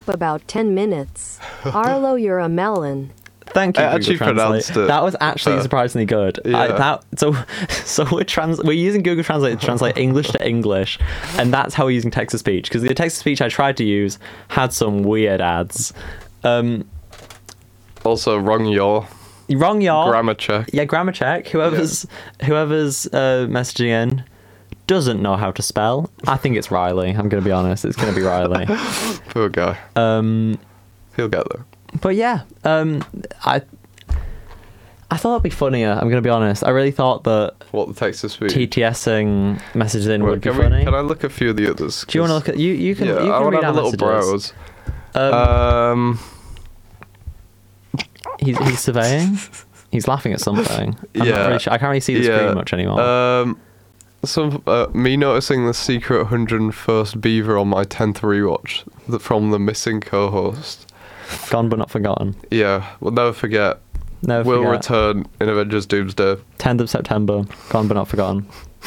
about 10 minutes. Arlo, you're a melon. Thank you. I actually Google Translate. pronounced it. That was actually surprisingly good. Yeah. So we're using Google Translate to translate English to English, and that's how we're using text to speech. Because the text to speech I tried to use had some weird ads. Also, wrong yaw. Wrong, y'all. Grammar check. Yeah, grammar check. Whoever's messaging in doesn't know how to spell. I think it's Riley. I'm going to be honest. It's going to be Riley. Poor guy. He'll get there. But yeah, I thought it'd be funnier. I'm going to be honest. I really thought that What the text to speech? TTSing messages in would be can funny. Can I look at a few of the others? Do you want to look at you can Yeah, you I can want read to have our a little messages. browse. He's surveying. He's laughing at something. I'm not really sure. I can't really see the screen much anymore. Me noticing the secret 101st beaver on my 10th rewatch from the missing co-host. Gone but not forgotten. Yeah, we'll never forget. Never Will forget. return in Avengers Doomsday. 10th of September. Gone but not forgotten.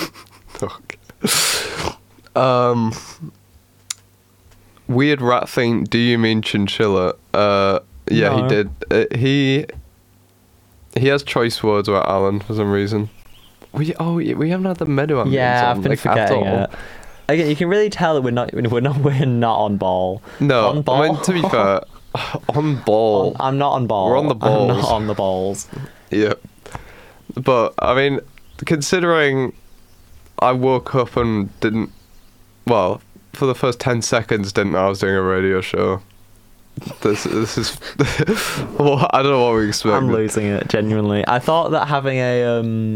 Weird rat thing. Do you mean chinchilla? Yeah, No. he did. He has choice words about Alan for some reason. We haven't had the Meadow Ambulance Yeah, on, I've been like, forgetting at all. it. Again, you can really tell that we're not on ball. No, On ball? I mean, to be fair, on ball. I'm not on ball. We're on the I'm balls. not on the balls. Yeah, but I mean, considering I woke up and didn't, well, for the first 10 seconds didn't know I was doing a radio show. This is well, I don't know what we expected. I'm losing it, genuinely. I thought that having a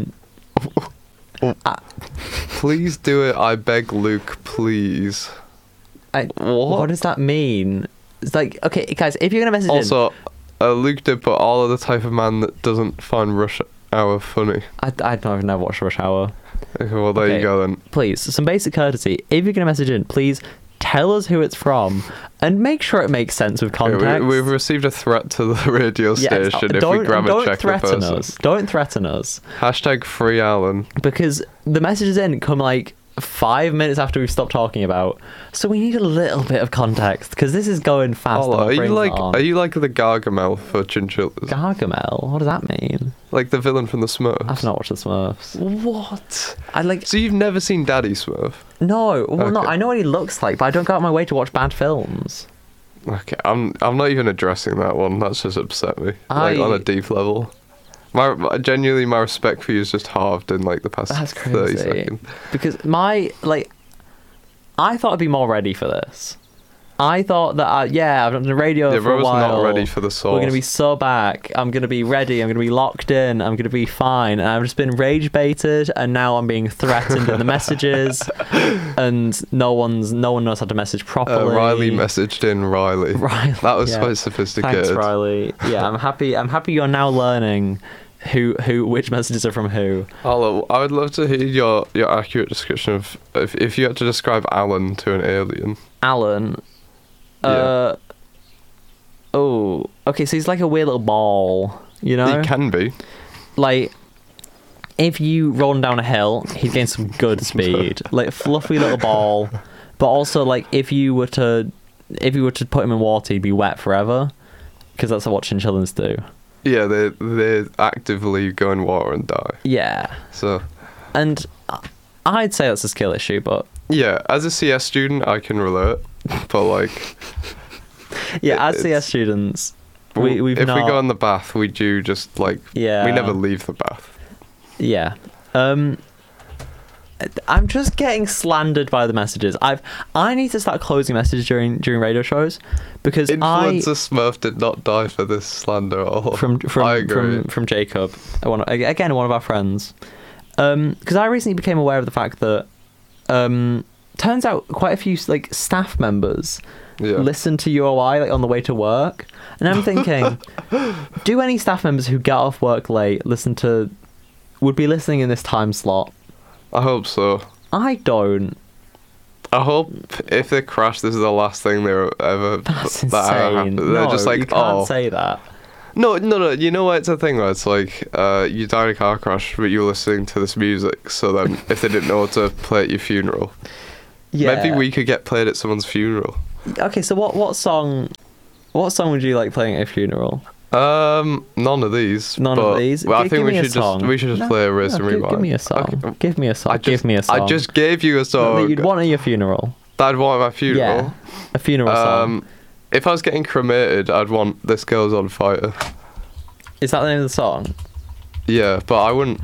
Please do it, I beg Luke, please. what does that mean? It's like, okay, guys, if you're gonna message Also, Luke did put all of the type of man that doesn't find Rush Hour funny. I don't even know watched Rush Hour. Okay, well, there Okay. you go then. Please, some basic courtesy. If you're gonna message in, please tell us who it's from and make sure it makes sense with context. We've received a threat to the radio station if we grammar check the threaten person. us. Don't threaten us. Hashtag free Alan. Because the messages in come like 5 minutes after we've stopped talking about, so we need a little bit of context because this is going fast. Oh, and my are you brain's like not on. are you like the Gargamel for chinchillas? Gargamel? What does that mean? Like the villain from the Smurfs? I've not watched the Smurfs. What? I like So you've never seen Daddy Smurf? no. Well, no. Okay. I know what he looks like, but I don't go out of my way to watch bad films. Okay, I'm not even addressing that one. That's just upset me. Like on a deep level. My respect for you is just halved in like the past That's 30 crazy. seconds. Because I thought I'd be more ready for this. I thought that I've done the radio Yeah, for a Ro's while. not ready for the sauce. We're gonna be so back. I'm gonna be ready. I'm gonna be locked in. I'm gonna be fine. And I've just been rage baited, and now I'm being threatened in the messages, and no one knows how to message properly. Riley messaged in Riley. Riley, That was yeah. quite sophisticated. Thanks, Riley. Yeah, I'm happy. I'm happy you're now learning which messages are from who. Hello, I would love to hear your accurate description of if you had to describe Alan to an alien. Alan. Yeah. Oh, okay. So he's like a weird little ball, you know. He can be. Like, if you roll him down a hill, he'd gain some good speed. Like, fluffy little ball. But also, like, if you were to put him in water, he'd be wet forever. Because that's what chinchillas do. Yeah, they actively go in water and die. Yeah. So And I'd say that's a skill issue, but yeah, as a CS student, I can relate. But like, yeah, as it's- CS students, we've if not. we go in the bath, we do just like Yeah. we never leave the bath. Yeah. I'm just getting slandered by the messages. I need to start closing messages during radio shows because Influencer Smurf did not die for this slander at all. I agree. from Jacob, one of our friends. Because I recently became aware of the fact that turns out quite a few like staff members listen to UOI like on the way to work, and I'm thinking, do any staff members who get off work late would be listening in this time slot? I hope so. I don't. I hope if they crash, this is the last thing they were ever. That's that ever insane. happened. No, They're just like, you can't oh, say that. No. You know what? It's a thing where it's like, you died in a car crash, but you were listening to this music. So then, if they didn't know what to play at your funeral, Yeah. maybe we could get played at someone's funeral. Okay, so what song would you like playing at a funeral? None of these. None of these. Well, I think Give me a song. we should just play a Risen Rewind. Give me a song. Okay. Give me a song. Give me a song. I just gave you a song that you'd want at your funeral. that I'd want at my funeral. Yeah, a funeral song. If I was getting cremated, I'd want "This Girl's on Fire." Is that the name of the song? Yeah, but I wouldn't.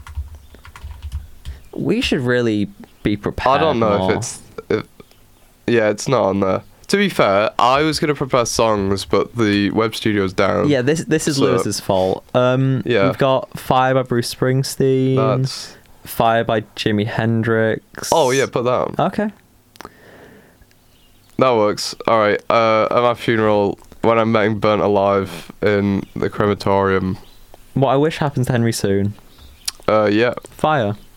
We should really be prepared. I don't know more. Yeah, it's not on there. To be fair, I was gonna prepare songs, but the web studio's down. Yeah, this is So- Lewis's fault. Yeah. We've got Fire by Bruce Springsteen. That's. Fire by Jimi Hendrix. Oh yeah, put that on. Okay. That works. All right. At my funeral, when I'm being burnt alive in the crematorium. What I wish happens to Henry soon. Yeah. Fire.